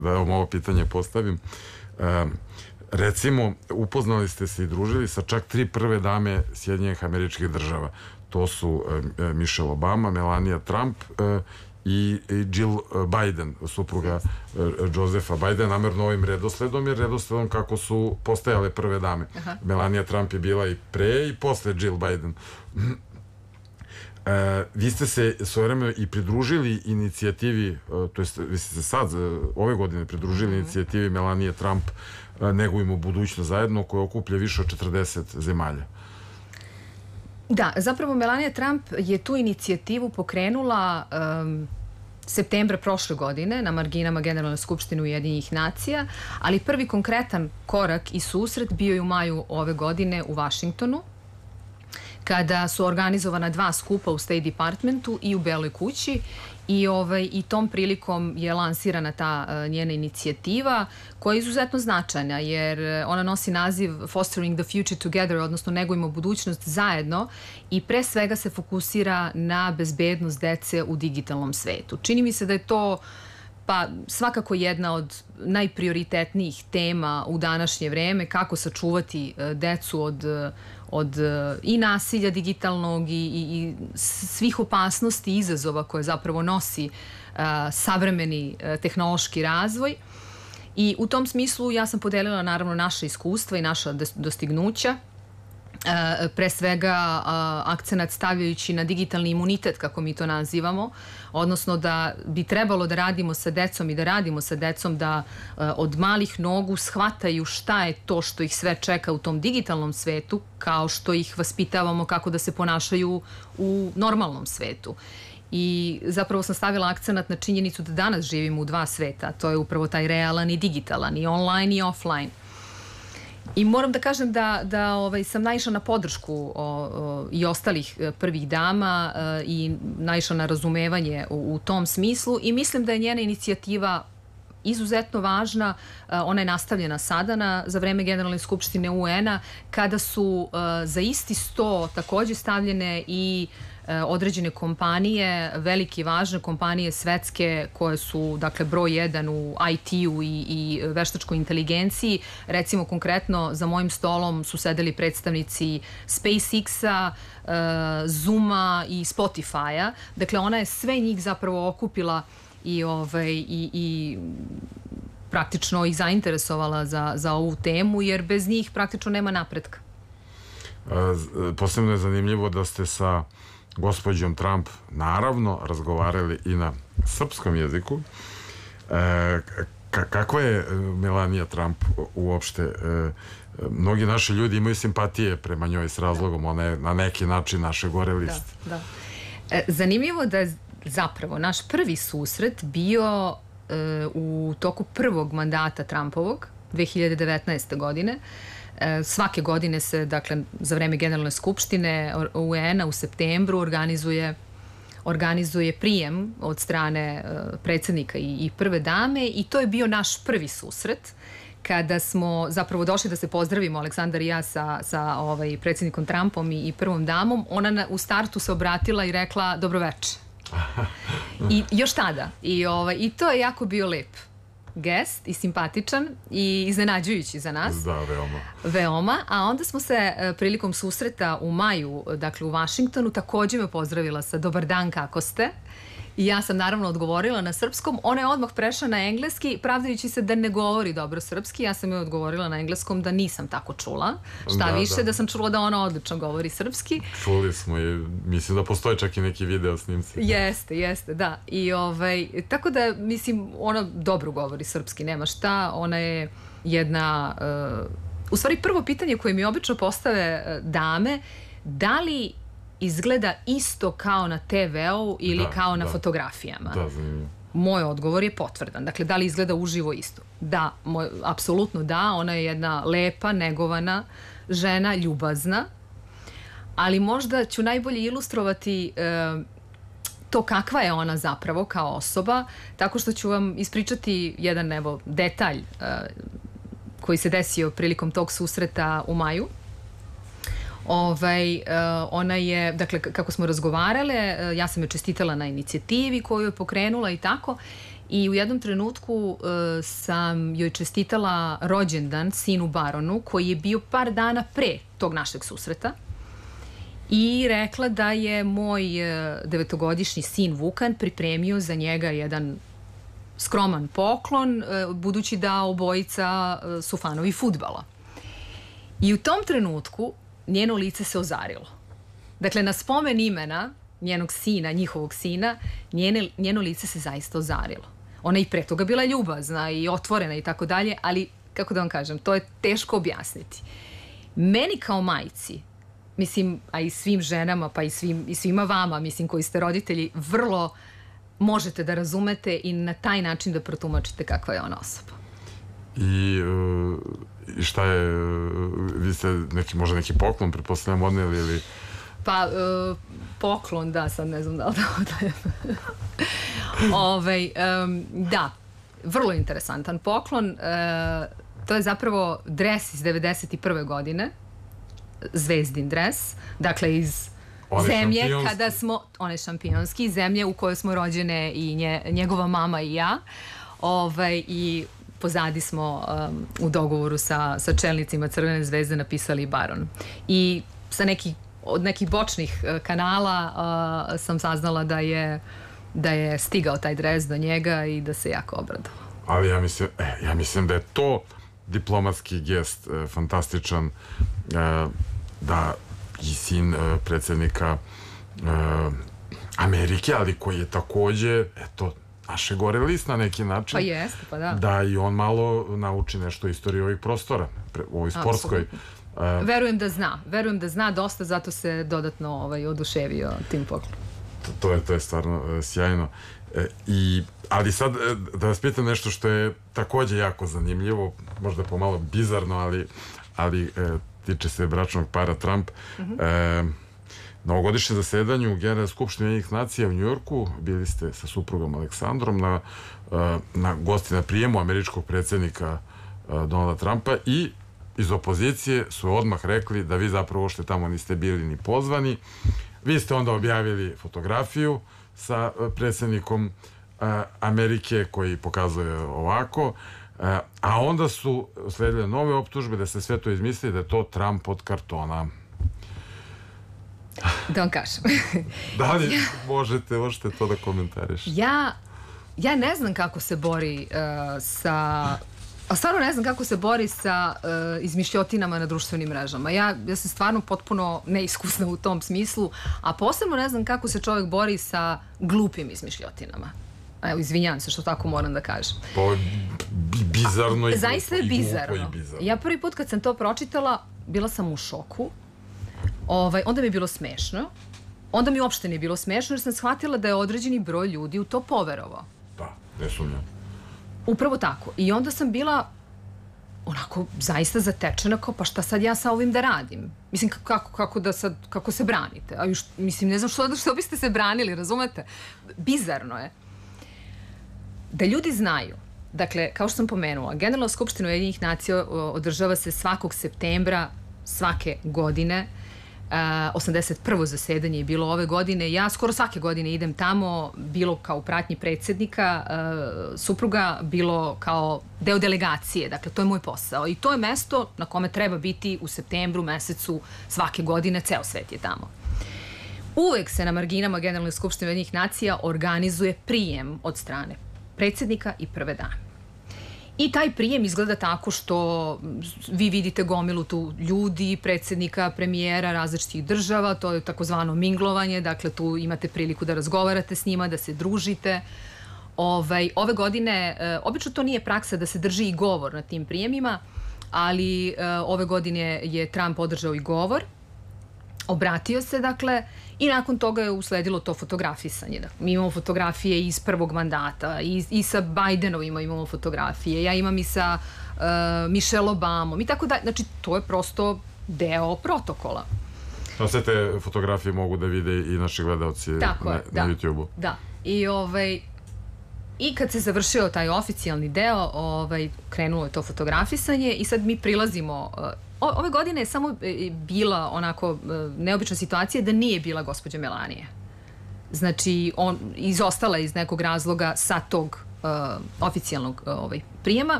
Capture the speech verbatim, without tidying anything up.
da vam ovo pitanje postavim. Recimo, upoznali ste se i družili sa čak tri prve dame Sjedinjenih Američkih Država. To su Michelle Obama, Melania Trump i Jill Biden, supruga Josepha Bidena, namerno ovim redosledom, jer redosledom kako su postajale prve dame. Melania Trump je bila i pre i posle Jill Biden. Vi ste se svojevremeno i pridružili inicijativi, to jest vi ste se sad ove godine pridružili inicijativi Melanije Trump Negujmo budućnost zajedno, koja okuplja više od četrdeset zemalja. Da, zapravo Melania Trump je tu inicijativu pokrenula septembra prošle godine na marginama Generalne skupštine Ujedinjenih nacija, ali prvi konkretan korak i susret bio je u maju ove godine u Vašingtonu, kada su organizovana dva skupa u State Departmentu i u Beloj kući i, ovaj, i tom prilikom je lansirana ta uh, njena inicijativa koja je izuzetno značajna jer ona nosi naziv Fostering the Future Together, odnosno Negujmo budućnost zajedno i pre svega se fokusira na bezbednost dece u digitalnom svetu. Čini mi se da je to pa svakako jedna od najprioritetnijih tema u današnje vreme, kako sačuvati uh, decu od od i nasilja digitalnog i, i, i svih opasnosti i izazova koje zapravo nosi uh, savremeni uh, tehnološki razvoj. I u tom smislu ja sam podelila naravno naše iskustva i naša dostignuća, Uh, pre svega uh, akcenat stavljajući na digitalni imunitet, kako mi to nazivamo, odnosno da bi trebalo da radimo sa decom i da radimo sa decom da uh, od malih nogu shvataju šta je to što ih sve čeka u tom digitalnom svetu, kao što ih vaspitavamo kako da se ponašaju u normalnom svetu. I zapravo sam stavila akcenat na činjenicu da danas živimo u dva sveta, to je upravo taj realan i digitalan, i online i offline. I moram da kažem da, da ovaj, sam naišla na podršku o, o, i ostalih prvih dama e, i naišla na razumevanje u, u tom smislu i mislim da je njena inicijativa izuzetno važna. E, ona je nastavljena sada na, za vreme Generalne skupštine U N-a kada su e, za isti sto takođe stavljene i određene kompanije, velike i važne kompanije svetske koje su, dakle, broj jedan u I T-u i, i veštačkoj inteligenciji. Recimo, konkretno, za mojim stolom su sedeli predstavnici SpaceX-a, uh, Zooma i Spotify-a. Dakle, ona je sve njih zapravo okupila i, ovaj, i, i praktično ih zainteresovala za, za ovu temu, jer bez njih praktično nema napretka. Posebno je zanimljivo da ste sa gospođom Trump naravno razgovarali i na srpskom jeziku. E, kakva je Melania Trump uopšte? E, mnogi naši ljudi imaju simpatije prema njoj s razlogom, ona je na neki način naše gore list. Da, da. E, zanimljivo da je zapravo naš prvi susret bio e, u toku prvog mandata Trumpovog, dve hiljade devetnaeste. godine. Svake godine se, dakle, za vreme Generalne skupštine U N-a u septembru organizuje, organizuje prijem od strane predsjednika i, i prve dame i to je bio naš prvi susret kada smo zapravo došli da se pozdravimo, Aleksandar i ja, sa, sa ovaj, predsjednikom Trumpom i, i prvom damom. Ona na, u startu se obratila i rekla dobroveče. I još tada. I, ovaj, i to je jako bio lep gest i simpatičan i iznenađujući za nas. Da, veoma. Veoma, a onda smo se prilikom susreta u maju, dakle u Vašingtonu, takođe me pozdravila sa dobar dan, kako ste? I ja sam naravno odgovorila na srpskom. Ona je odmah prešla na engleski, pravdajući se da ne govori dobro srpski. Ja sam joj odgovorila na engleskom da nisam tako čula. Šta da, više, da. da sam čula da ona odlično govori srpski. Čuli smo i mislim da postoje čak i neki video snimci. Jeste, jeste, da. I ovaj, tako da, mislim, ona dobro govori srpski, nema šta. Ona je jedna... Uh, u stvari, prvo pitanje koje mi obično postave uh, dame, da li izgleda isto kao na te veu ili da, kao na da. fotografijama? Da, zanimljivo. Moj odgovor je potvrdan. Dakle, da li izgleda uživo isto? Da, moj, apsolutno da. Ona je jedna lepa, negovana žena, ljubazna, ali možda ću najbolje ilustrovati e, to kakva je ona zapravo kao osoba, tako što ću vam ispričati jedan, evo, detalj e, koji se desio prilikom tog susreta u maju. Ovaj, uh, ona je, dakle, kako smo razgovarale, uh, ja sam joj čestitala na inicijativi koju je pokrenula i tako, I u jednom trenutku uh, sam joj čestitala rođendan sinu Baronu, koji je bio par dana pre tog našeg susreta. I rekla da je moj uh, devetogodišnji sin Vukan pripremio za njega jedan skroman poklon, uh, budući da obojica uh, su fanovi fudbala. I u tom trenutku njeno lice se ozarilo. Dakle, na spomen imena njenog sina, njihovog sina, njene, njeno lice se zaista ozarilo. Ona je i pre toga bila ljubazna i otvorena i tako dalje, ali, kako da vam kažem, to je teško objasniti. Meni kao majci, mislim, a i svim ženama, pa i, svim, i svima vama, mislim, koji ste roditelji, vrlo možete da razumete i na taj način da protumačite kakva je ona osoba. I, uh, i šta je, uh, vi ste neki, možda neki poklon, pretpostavljam, odneli ili... Pa, uh, poklon, da, sad ne znam da li da odajem. Ovaj, um, da, vrlo interesantan poklon. Uh, to je zapravo dres iz devedeset prve godine, zvezdin dres, dakle iz One zemlje šampionski. kada smo, one šampionski, zemlje u kojoj smo rođene i nje, njegova mama i ja. Ovaj, i pozadi smo um, u dogovoru sa, sa čelnicima Crvene zvezde napisali Baron. I sa nekih od nekih bočnih uh, kanala uh, sam saznala da je da je stigao taj dres do njega i da se jako obradovao. Ali ja mislim, eh, ja mislim da je to diplomatski gest eh, fantastičan, eh, da i sin eh, predsjednika eh, Amerike, ali koji je takođe, eto, naše gore list na neki način. Pa jeste, pa da. Da i on malo nauči nešto o istoriji ovih prostora, pre, u ovoj sportskoj. Uh, verujem da zna, verujem da zna dosta, zato se dodatno ovaj, oduševio tim poklonom. To, to, je, to je stvarno uh, sjajno. E, i, ali sad, e, da vas pitam nešto što je takođe jako zanimljivo, možda pomalo bizarno, ali, ali e, tiče se bračnog para Trump. Mm-hmm. e, na ovogodišnjem zasedanju Generalne skupštine Ujedinjenih nacija u Njujorku bili ste sa suprugom Aleksandrom na, e, na gosti na prijemu američkog predsjednika e, Donalda Trumpa i iz opozicije su odmah rekli da vi zapravo ošte tamo niste bili ni pozvani. Vi ste onda objavili fotografiju sa predsjednikom Amerike koji pokazuje ovako, a onda su sledile nove optužbe da se sve to izmisli, da je to Trump od kartona. Da vam kažem. Da li možete, možete to da komentariš? Ja, ja ne znam kako se bori uh, sa... A stvarno ne znam kako se bori sa uh, izmišljotinama na društvenim mrežama. Ja, ja sam stvarno potpuno neiskusna u tom smislu, a posebno ne znam kako se čovjek bori sa glupim izmišljotinama. Evo, izvinjavam se što tako moram da kažem. Pa, bizarno i Zaista je glupo, bizarno. i glupo i bizarno. Ja prvi put kad sam to pročitala, bila sam u šoku. Ovaj, onda mi je bilo smešno. Onda mi uopšte nije bilo smešno jer sam shvatila da je određeni broj ljudi u to poverovao. Da, ne sumnjam. Upravo tako. I onda sam bila onako zaista zatečena kao pa šta sad ja sa ovim da radim? Mislim, kako, kako da sad, kako se branite? A još, mislim, ne znam što, što biste se branili, razumete? Bizarno je. Da ljudi znaju, dakle, kao što sam pomenula, Generalna skupština Ujedinjenih nacija održava se svakog septembra svake godine. Uh, osamdeset prvo zasedanje je bilo ove godine. Ja skoro svake godine idem tamo, bilo kao u pratnji predsjednika, uh, supruga, bilo kao deo delegacije. Dakle, to je moj posao. I to je mesto na kome treba biti u septembru mesecu svake godine. Ceo svet je tamo. Uvek se na marginama Generalne skupštine Ujedinjenih nacija organizuje prijem od strane predsjednika i prve dame. I taj prijem izgleda tako što vi vidite gomilu tu ljudi, predsjednika, premijera različitih država, to je takozvano minglovanje, dakle tu imate priliku da razgovarate s njima, da se družite. Ovaj, ove godine, e, obično to nije praksa da se drži i govor na tim prijemima, ali e, ove godine je Trump održao i govor, obratio se, dakle, i nakon toga je usledilo to fotografisanje. Dakle, mi imamo fotografije iz prvog mandata, i, i sa Bajdenovima imamo fotografije, ja imam i sa uh, Michelle Obamom i tako da, znači, to je prosto deo protokola. A sve te fotografije mogu da vide i naši gledalci na, da, na YouTube-u. Da, i ovaj... I kad se završio taj oficijalni deo, ovaj, krenulo je to fotografisanje i sad mi prilazimo... O, ove godine je samo bila onako neobična situacija da nije bila gospođa Melanija. Znači, on izostala iz nekog razloga sa tog oficijalnog ovaj, prijema.